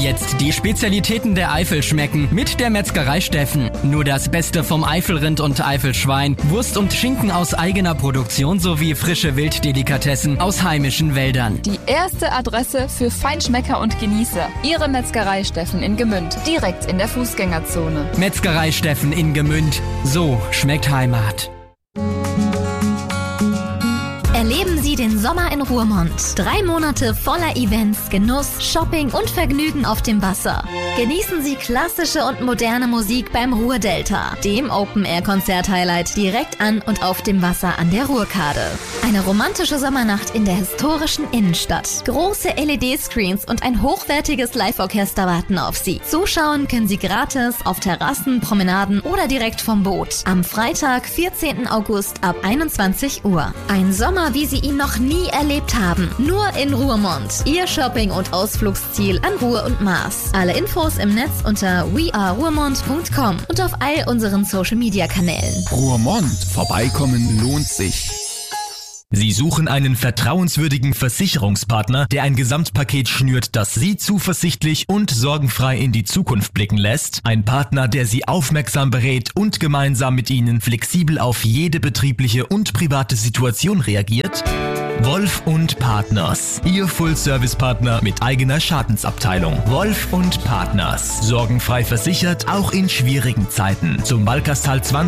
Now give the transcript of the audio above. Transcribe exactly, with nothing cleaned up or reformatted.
Jetzt die Spezialitäten der Eifel schmecken mit der Metzgerei Steffen. Nur das Beste vom Eifelrind und Eifelschwein, Wurst und Schinken aus eigener Produktion sowie frische Wilddelikatessen aus heimischen Wäldern. Die erste Adresse für Feinschmecker und Genießer. Ihre Metzgerei Steffen in Gemünd, direkt in der Fußgängerzone. Metzgerei Steffen in Gemünd. So schmeckt Heimat. Erleben Sie den Sommer in Ruhrmond. Drei Monate voller Events, Genuss, Shopping und Vergnügen auf dem Wasser. Genießen Sie klassische und moderne Musik beim Ruhrdelta, dem Open-Air-Konzert-Highlight direkt an und auf dem Wasser an der Ruhrkade. Eine romantische Sommernacht in der historischen Innenstadt. Große L E D-Screens und ein hochwertiges Live-Orchester warten auf Sie. Zuschauen können Sie gratis auf Terrassen, Promenaden oder direkt vom Boot. Am Freitag, vierzehnten August ab einundzwanzig Uhr. Ein Sommer, wie Sie ihn noch nie erlebt haben. Nur in Ruhrmond. Ihr Shopping- und Ausflugsziel an Ruhr und Mars. Alle Infos im Netz unter we are ruhrmond punkt com und auf all unseren Social-Media-Kanälen. Ruhrmond. Vorbeikommen lohnt sich. Sie suchen einen vertrauenswürdigen Versicherungspartner, der ein Gesamtpaket schnürt, das Sie zuversichtlich und sorgenfrei in die Zukunft blicken lässt. Ein Partner, der Sie aufmerksam berät und gemeinsam mit Ihnen flexibel auf jede betriebliche und private Situation reagiert. Wolf und Partners. Ihr Full-Service-Partner mit eigener Schadensabteilung. Wolf und Partners. Sorgenfrei versichert, auch in schwierigen Zeiten. Zum Balkastal zwanzig